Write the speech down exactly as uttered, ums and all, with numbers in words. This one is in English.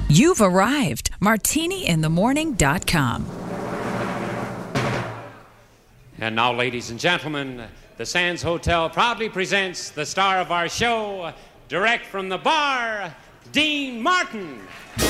You've arrived. martini in the morning dot com. And now, ladies and gentlemen, the Sands Hotel proudly presents the star of our show, direct from the bar, Dean Martin.